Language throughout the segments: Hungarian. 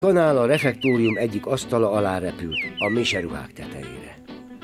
Kanál a refektórium egyik asztala alá repült, a miseruhák tetejére.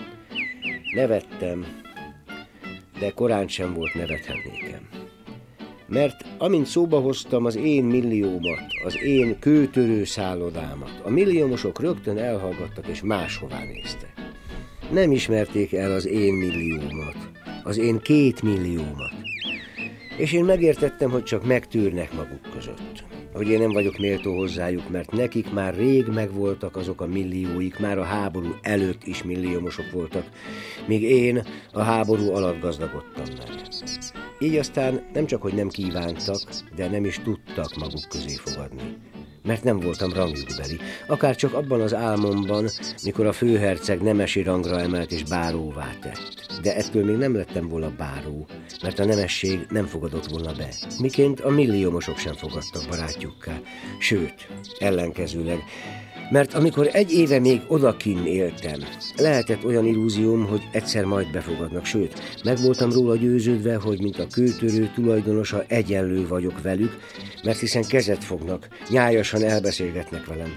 Nevettem, de korán sem volt nevethetnékem. Mert amint szóba hoztam az én milliómat, az én kőtörő szállodámat, a milliómosok rögtön elhallgattak és máshová néztek. Nem ismerték el az én milliómat, az én 2 milliómat. És én megértettem, hogy csak megtűrnek maguk között. Hogy én nem vagyok méltó hozzájuk, mert nekik már rég megvoltak azok a millióik, már a háború előtt is milliómosok voltak, míg én a háború alatt gazdagodtam meg. Így aztán nem csak, hogy nem kívántak, de nem is tudtak maguk közé fogadni. Mert nem voltam rangjukbeli, akár csak abban az álmomban, mikor a főherceg nemesi rangra emelt és báróvá tett. De ettől még nem lettem volna báró, mert a nemesség nem fogadott volna be. Miként a milliómosok sem fogadtak barátjukká, sőt, ellenkezőleg. Mert amikor 1 éve még odakinn éltem, lehetett olyan illúzióm, hogy egyszer majd befogadnak, sőt, meg voltam róla győződve, hogy mint a kőtörő tulajdonosa egyenlő vagyok velük, mert hiszen kezet fognak, nyájasan elbeszélgetnek velem.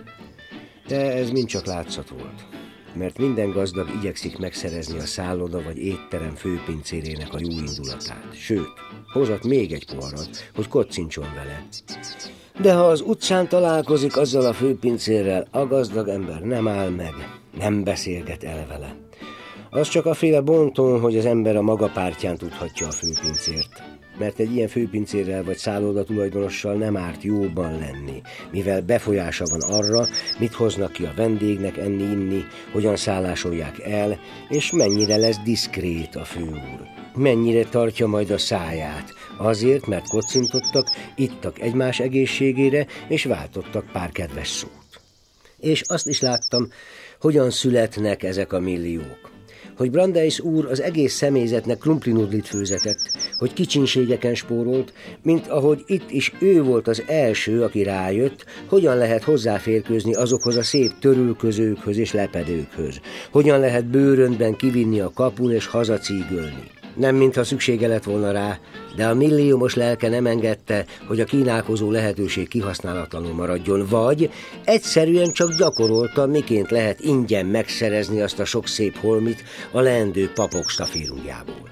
De ez mind csak látszat volt, mert minden gazdag igyekszik megszerezni a szálloda vagy étterem főpincérének a jó indulatát, sőt, hozott még egy poharat, hogy kocincson vele. De ha az utcán találkozik azzal a főpincérrel, a gazdag ember nem áll meg, nem beszélget el vele. Az csak aféle bonton, hogy az ember a maga pártján tudhatja a főpincért. Mert egy ilyen főpincérrel vagy szálloda tulajdonossal nem árt jóban lenni, mivel befolyása van arra, mit hoznak ki a vendégnek enni-inni, hogyan szállásolják el, és mennyire lesz diszkrét a főúr. Mennyire tartja majd a száját, azért, mert kocintottak, ittak egymás egészségére, és váltottak pár kedves szót. És azt is láttam, hogyan születnek ezek a milliók. Hogy Brandeis úr az egész személyzetnek krumplinudlit főzetett, hogy kicsinségeken spórolt, mint ahogy itt is ő volt az első, aki rájött, hogyan lehet hozzáférkőzni azokhoz a szép törülközőkhöz és lepedőkhöz, hogyan lehet bőröntben kivinni a kapun és hazacígölni. Nem mintha szüksége lett volna rá, de a milliómos lelke nem engedte, hogy a kínálkozó lehetőség kihasználatlanul maradjon, vagy egyszerűen csak gyakorolta, miként lehet ingyen megszerezni azt a sok szép holmit a leendő papok stafírumjából.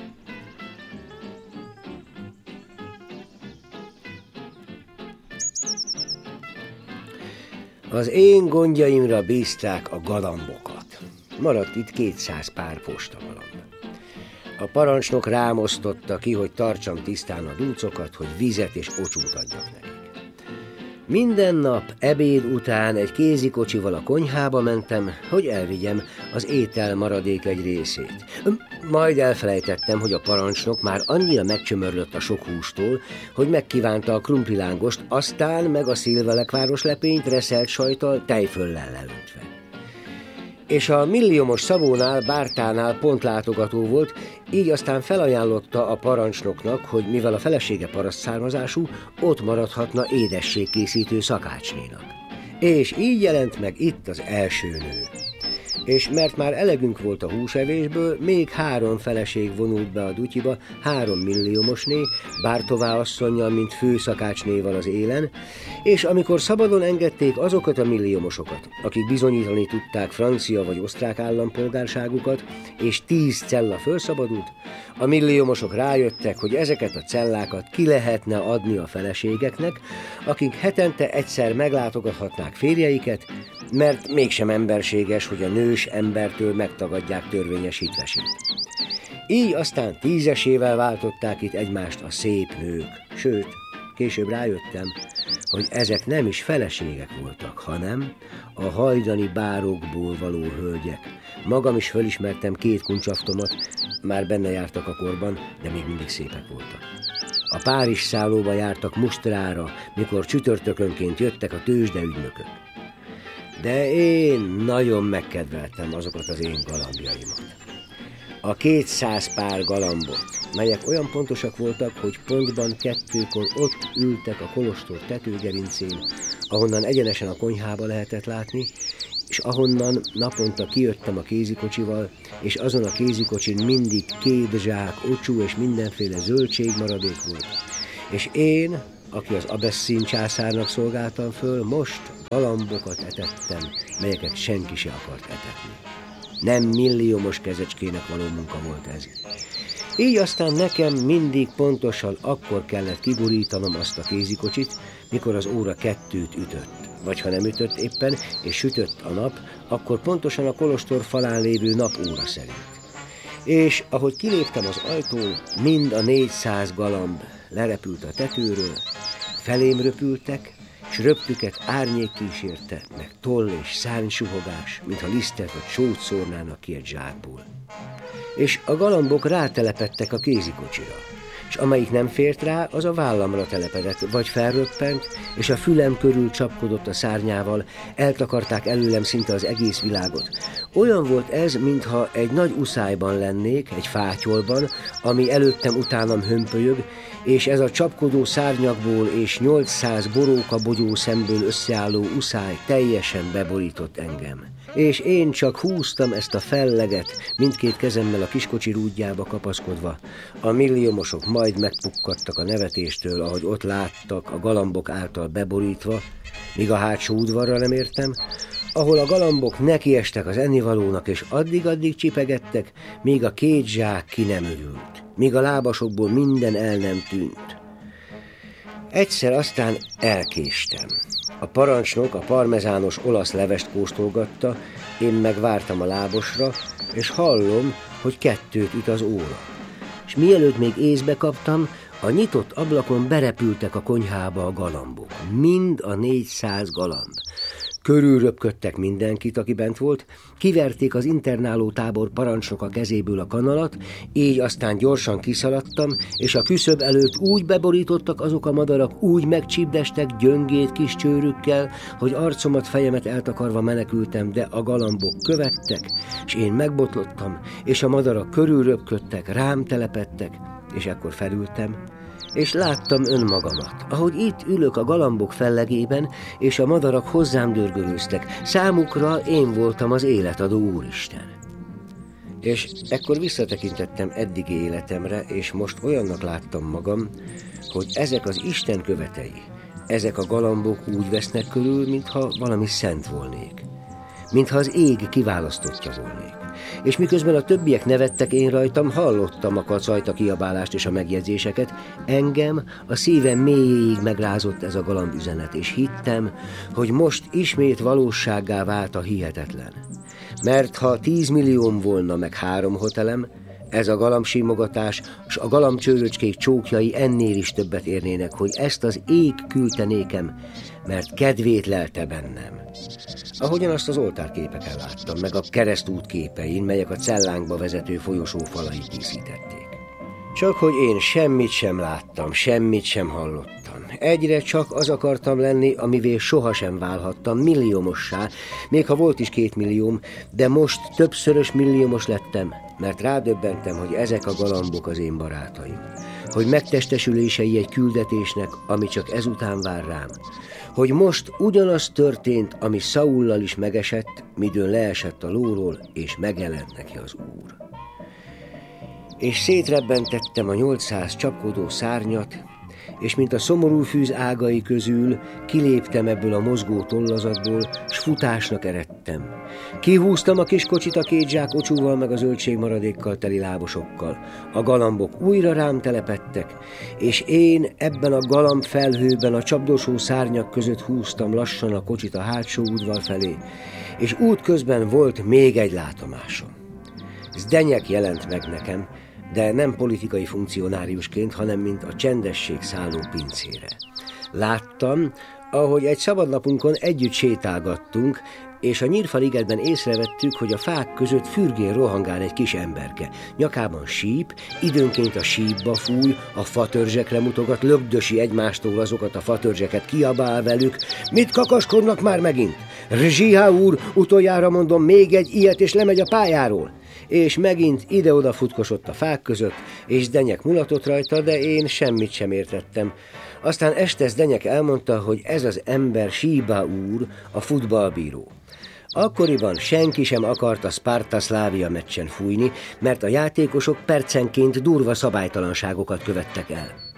Az én gondjaimra bízták a galambokat. Maradt itt 200 pár postagalamb. A parancsnok rám osztotta ki, hogy tartsam tisztán a dúcokat, hogy vizet és ocsút adjak nekik. Minden nap ebéd után egy kézikocsival a konyhába mentem, hogy elvigyem az étel maradék egy részét. Majd elfelejtettem, hogy a parancsnok már annyira megcsömörlött a sok hústól, hogy megkívánta a krumplilángost, aztán meg a szilvelekváros lepényt reszelt sajttal tejföllel leöntve. És a milliómos Szabónál, Bártánál pont látogató volt, így aztán felajánlotta a parancsnoknak, hogy mivel a felesége paraszt származású, ott maradhatna édességkészítő szakácsnénak. És így jelent meg itt az első nő. És mert már elegünk volt a húsevésből, még 3 feleség vonult be a dutyiba, 3 milliómosné, Bártová asszonnyal, mint főszakácsnéval az élen, és amikor szabadon engedték azokat a milliómosokat, akik bizonyítani tudták francia vagy osztrák állampolgárságukat, és 10 cella felszabadult, a milliómosok rájöttek, hogy ezeket a cellákat ki lehetne adni a feleségeknek, akik hetente egyszer meglátogathatnák férjeiket, mert mégsem emberséges, hogy a nős embertől megtagadják törvényes hitvesét. Így aztán 10-esével váltották itt egymást a szép nők, sőt, később rájöttem, hogy ezek nem is feleségek voltak, hanem a hajdani bárokból való hölgyek. Magam is fölismertem 2 kuncsaftomat, már benne jártak a korban, de még mindig szépek voltak. A Párizs szállóba jártak mustrára, mikor csütörtökönként jöttek a tőzsdeügynökök. De én nagyon megkedveltem azokat az én galambjaimat. A 200 pár galambot, melyek olyan pontosak voltak, hogy pontban 2-kor ott ültek a kolostor tetőgerincén, ahonnan egyenesen a konyhába lehetett látni, és ahonnan naponta kijöttem a kézikocsival, és azon a kézikocsin mindig 2 zsák ocsú és mindenféle zöldségmaradék volt. És én aki az Abesszín császárnak szolgáltam föl, most galambokat etettem, melyeket senki se akart etetni. Nem milliómos kezecskének való munka volt ez. Így aztán nekem mindig pontosan akkor kellett kiborítanom azt a kézikocsit, mikor az óra 2-t ütött. Vagy ha nem ütött éppen, és sütött a nap, akkor pontosan a kolostor falán lévő napóra szerint. És ahogy kiléptem az ajtón, mind a 400 galamb lerepült a tetőről, felém röpültek, s röptüket árnyék kísérte, meg toll és szárnysuhogás, mintha lisztet vagy sót szórnának ki egy zsákból. És a galambok rátelepedtek a kézikocsira, és amelyik nem fért rá, az a vállamra telepedett, vagy felröppent, és a fülem körül csapkodott a szárnyával, eltakarták előlem szinte az egész világot. Olyan volt ez, mintha egy nagy uszályban lennék, egy fátyolban, ami előttem utánam hömpölyög, és ez a csapkodó szárnyakból és 800 boróka bogyó szemből összeálló uszály teljesen beborított engem. És én csak húztam ezt a felleget, mindkét kezemmel a kiskocsi rúdjába kapaszkodva. A milliómosok majd megpukkadtak a nevetéstől, ahogy ott láttak, a galambok által beborítva, míg a hátsó udvarra nem értem, ahol a galambok nekiestek az ennivalónak, és addig-addig csipegettek, míg a 2 zsák ki nem örült, míg a lábasokból minden el nem tűnt. Egyszer aztán elkéstem. A parancsnok a parmezános olasz levest kóstolgatta, én megvártam a lábosra, és hallom, hogy 2-t üt az óra. És mielőtt még észbe kaptam, a nyitott ablakon berepültek a konyhába a galambok. Mind a 400 galamb. Körülröpködtek mindenkit, aki bent volt, kiverték az internáló tábor parancsnoka kezéből a kanalat, így aztán gyorsan kiszaladtam, és a küszöb előtt úgy beborítottak azok a madarak, úgy megcsípdestek gyöngét kis csőrükkel, hogy arcomat, fejemet eltakarva menekültem, de a galambok követtek, és én megbotlottam, és a madarak körülröpködtek, rám telepedtek, és ekkor felültem, és láttam önmagamat, ahogy itt ülök a galambok fellegében, és a madarak hozzám dörgölőztek. Számukra én voltam az életadó Úristen. És ekkor visszatekintettem eddigi életemre, és most olyannak láttam magam, hogy ezek az Isten követei, ezek a galambok úgy vesznek körül, mintha valami szent volnék. Mintha az ég kiválasztottja volnék. És miközben a többiek nevettek én rajtam, hallottam a kacajta kiabálást és a megjegyzéseket, engem a szívem mélyéig megrázott ez a galambüzenet, és hittem, hogy most ismét valósággá vált a hihetetlen. Mert ha 10 millióm volna meg 3 hotelem, ez a galambsímogatás és a galambcsőröcskék csókjai ennél is többet érnének, hogy ezt az ég küldte nékem, mert kedvét lelte bennem. Ahogyan azt az oltárképeken láttam, meg a keresztút képein, melyek a cellánkba vezető folyosó falai díszítették. Csak hogy én semmit sem láttam, semmit sem hallottam. Egyre csak az akartam lenni, amivé sohasem válhattam, milliómossá, még ha volt is 2 millióm, de most többszörös milliómos lettem, mert rádöbbentem, hogy ezek a galambok az én barátaim. Hogy megtestesülései egy küldetésnek, ami csak ezután vár rám. Hogy most ugyanaz történt, ami Szaullal is megesett, midőn leesett a lóról, és megjelent neki az Úr. És szétrebbentettem a 800 csapkodó szárnyat, és mint a szomorú fűz ágai közül kiléptem ebből a mozgó tollazatból, s futásnak eredtem. Kihúztam a kis kocsit a 2 zsák ocsúval meg a zöldségmaradékkal teli lábosokkal. A galambok újra rám telepedtek, és én ebben a galamb felhőben a csapdosó szárnyak között húztam lassan a kocsit a hátsó udvar felé, és útközben volt még egy látomásom. Zdenyek jelent meg nekem, de nem politikai funkcionáriusként, hanem mint a csendesség szálló pincére. Láttam, ahogy egy szabadnapunkon együtt sétálgattunk, és a Nyírfaligetben észrevettük, hogy a fák között fürgén rohangál egy kis emberke. Nyakában síp, időnként a sípba fúj, a fatörzsekre mutogat, lögdösi egymástól azokat a fatörzseket, kiabál velük. Mit kakaskodnak már megint? Zsiha úr, utoljára mondom, még egy ilyet, és lemegy a pályáról. És megint ide-oda futkosott a fák között, és Zdenyek mulatott rajta, de én semmit sem értettem. Aztán este Zdenyek elmondta, hogy ez az ember Síba úr, a futballbíró. Akkoriban senki sem akart a Sparta-Szlávia meccsen fújni, mert a játékosok percenként durva szabálytalanságokat követtek el.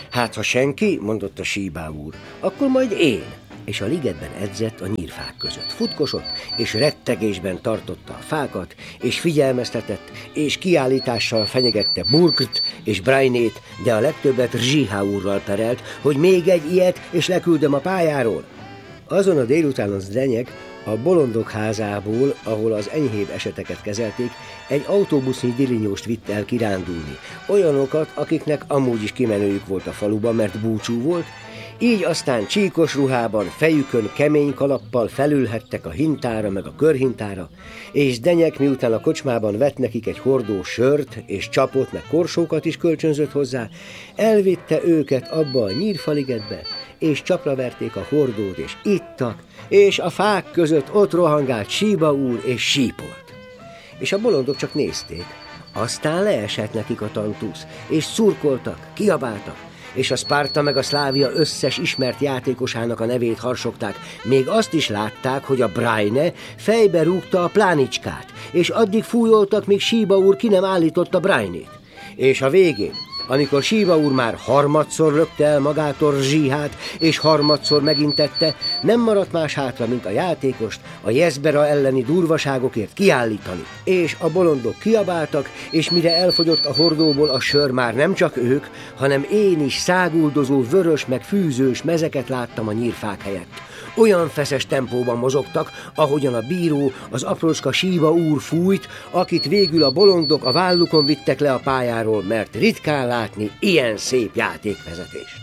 Hát, ha senki, mondotta Síbá úr, akkor majd én. És a ligetben edzett a nyírfák között. Futkosott, és rettegésben tartotta a fákat, és figyelmeztetett, és kiállítással fenyegette Burkt és Brainét, de a legtöbbet Rzsihá úrral perelt, hogy még egy ilyet, és leküldöm a pályáról. Azon a délutánon Zdenyek a bolondok házából, ahol az enyhébb eseteket kezelték, egy autóbusznyi dilinyóst vitt el kirándulni. Olyanokat, akiknek amúgy is kimenőjük volt a faluban, mert búcsú volt, így aztán csíkos ruhában, fejükön kemény kalappal felülhettek a hintára meg a körhintára, és Zdenyek miután a kocsmában vett nekik egy hordó sört, és csapot meg korsókat is kölcsönzött hozzá, elvitte őket abba a nyírfaligetbe, és csapra verték a hordót, és ittak, és a fák között ott rohangált Síba úr, és sípolt. És a bolondok csak nézték, aztán leesett nekik a tantusz, és szurkoltak, kiabáltak, és a Sparta meg a Szlávia összes ismert játékosának a nevét harsogták. Még azt is látták, hogy a Braine fejbe rúgta a Plánicskát, és addig fújoltak, míg Síba úr ki nem állította Brainét. És a végén, amikor Síba úr már harmadszor lökte el magától Rzsihát, és harmadszor megint tette, nem maradt más hátra, mint a játékost a Jezbera elleni durvaságokért kiállítani. És a bolondok kiabáltak, és mire elfogyott a hordóból a sör, már nem csak ők, hanem én is száguldozó vörös meg fűzős mezeket láttam a nyírfák helyett. Olyan feszes tempóban mozogtak, ahogyan a bíró az aprócska Síba úr fújt, akit végül a bolondok a vállukon vittek le a pályáról, mert ritkán látni ilyen szép játékvezetést.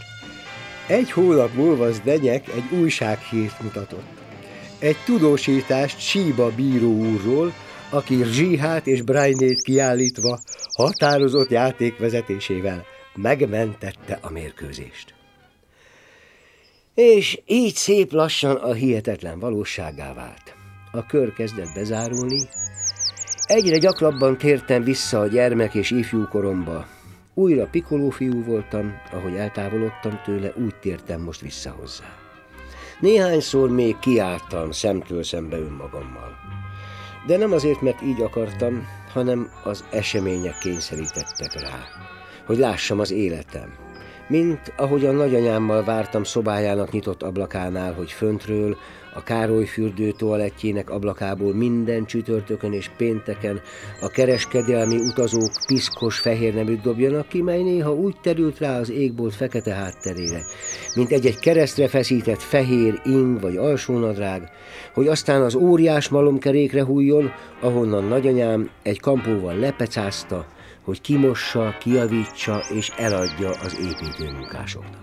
Egy hónap múlva Zdenyek egy újsághírt mutatott. Egy tudósítást Síba bíró úrról, aki Rzsihát és Brainét kiállítva határozott játékvezetésével megmentette a mérkőzést. És így szép lassan a hihetetlen valósággá vált. A kör kezdett bezárulni. Egyre gyakrabban tértem vissza a gyermek és ifjú koromba. Újra pikoló fiú voltam, ahogy eltávolodtam tőle, úgy tértem most vissza hozzá. Néhányszor még kiálltam szemtől szembe önmagammal. De nem azért, mert így akartam, hanem az események kényszerítettek rá, hogy lássam az életem. Mint ahogy a nagyanyámmal vártam szobájának nyitott ablakánál, hogy föntről, a Károly-fürdő toalettjének ablakából minden csütörtökön és pénteken a kereskedelmi utazók piszkos fehér neműt dobjanak ki, mely néha úgy terült rá az égbolt fekete hátterére, mint egy keresztre feszített fehér ing vagy alsónadrág, hogy aztán az óriás malomkerékre hújjon, ahonnan nagyanyám egy kampóval lepecázta, hogy kimossa, kijavítsa és eladja az építőmunkásoknak.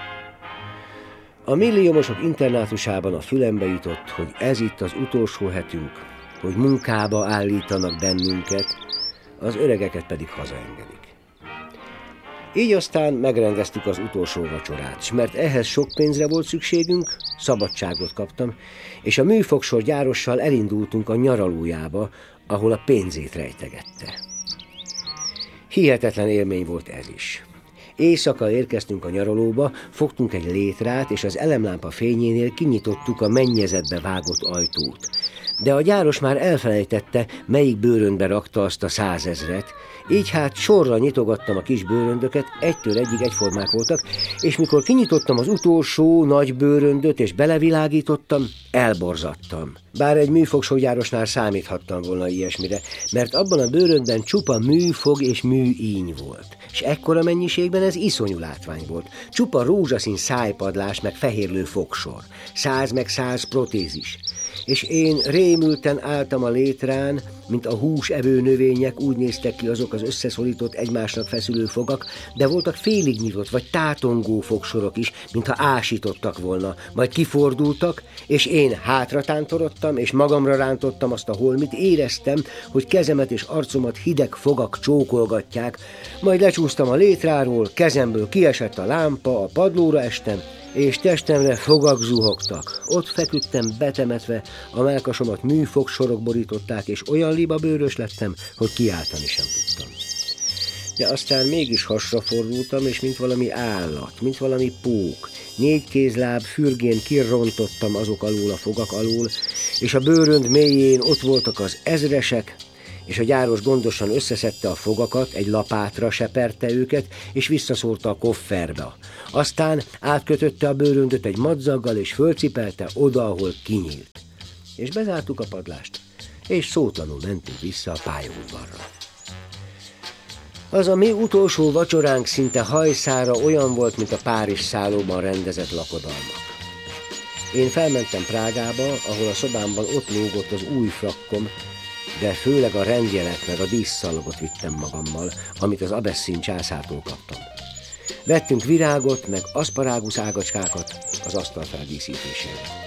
A milliómosok internátusában a fülembe jutott, hogy ez itt az utolsó hetünk, hogy munkába állítanak bennünket, az öregeket pedig hazaengedik. Így aztán megrendeztük az utolsó vacsorát, s mert ehhez sok pénzre volt szükségünk, szabadságot kaptam, és a műfogsor gyárossal elindultunk a nyaralójába, ahol a pénzét rejtegette. Hihetetlen élmény volt ez is. Éjszaka érkeztünk a nyaralóba, fogtunk egy létrát, és az elemlámpa fényénél kinyitottuk a mennyezetbe vágott ajtót. De a gyáros már elfelejtette, melyik bőröndbe rakta azt a 100 000, így hát sorra nyitogattam a kis bőröndöket, egytől egyig egyformák voltak, és mikor kinyitottam az utolsó nagy bőröndöt és belevilágítottam, elborzadtam. Bár egy műfogsoggyárosnál számíthattam volna ilyesmire, mert abban a bőröndben csupa műfog és műíny volt. És ekkora mennyiségben ez iszonyú látvány volt. Csupa rózsaszín szájpadlás meg fehérlő fogsor, 100 meg 100 protézis. És én rémülten álltam a létrán, mint a húsevő növények, úgy néztek ki azok az összeszorított egymásnak feszülő fogak, de voltak félig nyitott vagy tátongó fogsorok is, mintha ásítottak volna, majd kifordultak, és én hátra tántorodtam, és magamra rántottam azt a holmit, éreztem, hogy kezemet és arcomat hideg fogak csókolgatják, majd lecsúsztam a létráról, kezemből kiesett a lámpa, a padlóra estem, és testemre fogak zuhogtak. Ott feküdtem betemetve, a mellkasomat műfogsorok borították, és olyan libabőrös lettem, hogy kiáltani sem tudtam. De aztán mégis hasra fordultam, és mint valami állat, mint valami pók, 4 kézláb fürgén kirontottam azok alól a fogak alól, és a bőrönd mélyén ott voltak az ezresek, és a gyáros gondosan összeszedte a fogakat, egy lapátra seperte őket, és visszaszórta a kofferbe. Aztán átkötötte a bőröndöt egy madzaggal, és fölcipelte oda, ahol kinyílt. És bezártuk a padlást, és szótlanul mentünk vissza a pályaudvarra. Az a mi utolsó vacsoránk szinte hajszára olyan volt, mint a Párizs szállóban rendezett lakodalmak. Én felmentem Prágába, ahol a szobámban ott lógott az új frakkom, de főleg a rendjelet meg a díszszalagot vittem magammal, amit az Abesszín császártól kaptam. Vettünk virágot, meg aszparágusz ágacskákat az asztal feldíszítésére.